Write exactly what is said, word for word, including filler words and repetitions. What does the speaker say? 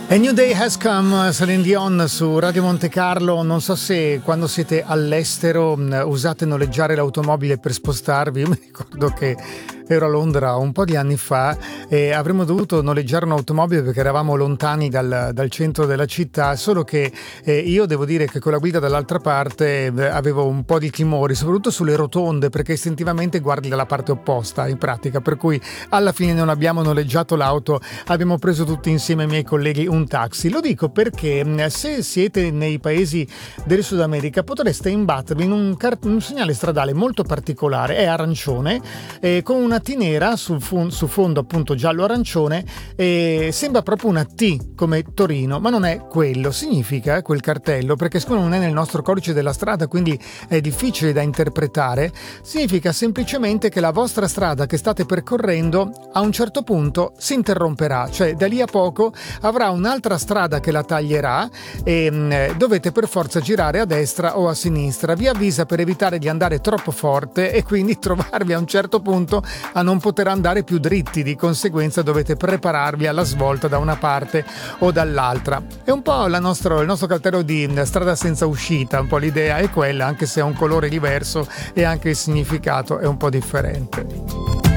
A New Day Has Come, Celine Dion su Radio Monte Carlo. Non so se quando siete all'estero usate noleggiare l'automobile per spostarvi. Io mi ricordo che ero a Londra un po' di anni fa e avremmo dovuto noleggiare un'automobile perché eravamo lontani dal, dal centro della città, solo che eh, io devo dire che con la guida dall'altra parte eh, avevo un po' di timori, soprattutto sulle rotonde, perché istintivamente guardi dalla parte opposta in pratica, per cui alla fine non abbiamo noleggiato l'auto, abbiamo preso tutti insieme, i miei colleghi, un taxi. Lo dico perché se siete nei paesi del Sud America potreste imbattervi in un, car- un segnale stradale molto particolare, è arancione, eh, con una T nera sul fon- su fondo appunto giallo-arancione, e sembra proprio una T come Torino, ma non è quello. Significa quel cartello, perché siccome non è nel nostro codice della strada, quindi è difficile da interpretare, significa semplicemente che la vostra strada che state percorrendo a un certo punto si interromperà, cioè da lì a poco avrà un'altra strada che la taglierà e mh, dovete per forza girare a destra o a sinistra. Vi avvisa per evitare di andare troppo forte e quindi trovarvi a un certo punto a non poter andare più dritti, di conseguenza dovete prepararvi alla svolta da una parte o dall'altra. È un po' la nostro, il nostro cartello di strada senza uscita, un po' l'idea è quella, anche se ha un colore diverso e anche il significato è un po' differente.